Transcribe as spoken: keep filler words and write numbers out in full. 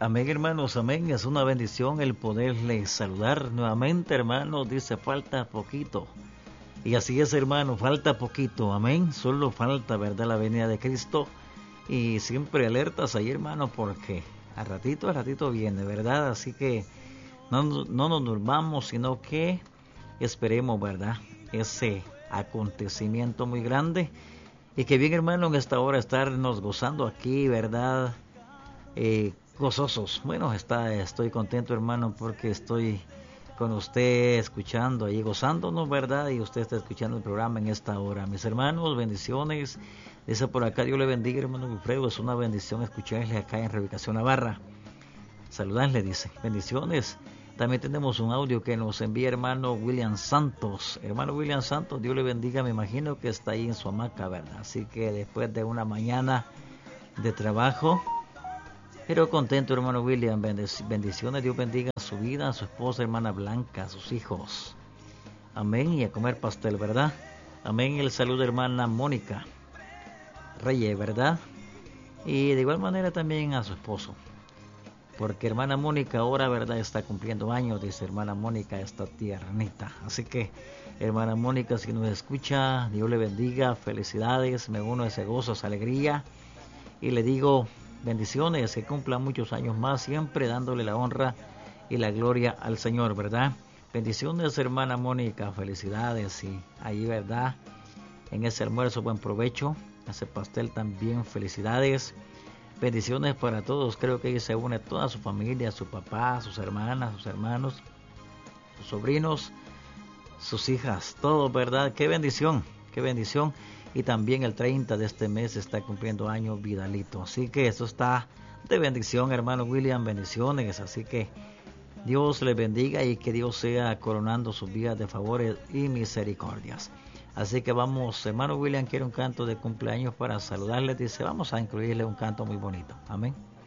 Amén, hermanos, amén. Es una bendición el poderles saludar nuevamente, hermanos. Dice, falta poquito. Y así es, hermano, falta poquito, amén. Solo falta, ¿verdad?, la venida de Cristo. Y siempre alertas ahí, hermano, porque a ratito, a ratito viene, ¿verdad? Así que no, no nos durmamos, sino que esperemos, ¿verdad?, ese acontecimiento muy grande. Y que bien, hermano, en esta hora estarnos gozando aquí, ¿verdad?, eh, gozosos. Bueno, está, estoy contento, hermano, porque estoy con usted escuchando ahí, gozándonos, ¿verdad? Y usted está escuchando el programa en esta hora. Mis hermanos, bendiciones. Dice por acá, Dios le bendiga, hermano Wilfredo. Es una bendición escucharle acá en Reubicación Navarra. Saludarle, dice. Bendiciones. También tenemos un audio que nos envía hermano William Santos. Hermano William Santos, Dios le bendiga. Me imagino que está ahí en su hamaca, ¿verdad? Así que después de una mañana de trabajo, pero contento, hermano William. Bendiciones, Dios bendiga su vida, a su esposa, hermana Blanca, a sus hijos. Amén. Y a comer pastel, ¿verdad? Amén. El saludo, hermana Mónica Reyes, ¿verdad? Y de igual manera también a su esposo. Porque hermana Mónica ahora, ¿verdad?, está cumpliendo años, dice hermana Mónica, esta tiernita. Así que, hermana Mónica, si nos escucha, Dios le bendiga, felicidades, me uno a ese gozo, esa alegría. Y le digo, bendiciones, que cumpla muchos años más, siempre dándole la honra y la gloria al Señor, ¿verdad? Bendiciones, hermana Mónica, felicidades. Y ahí, ¿verdad?, en ese almuerzo, buen provecho. Ese pastel también, felicidades. Bendiciones para todos. Creo que ahí se une toda su familia, su papá, sus hermanas, sus hermanos, sus sobrinos, sus hijas, todo, ¿verdad? Qué bendición, qué bendición. Y también el treinta de este mes está cumpliendo años Vidalito. Así que eso está de bendición, hermano William. Bendiciones. Así que Dios le bendiga y que Dios sea coronando sus vidas de favores y misericordias. Así que vamos, hermano William quiere un canto de cumpleaños para saludarle. Dice, vamos a incluirle un canto muy bonito. Amén.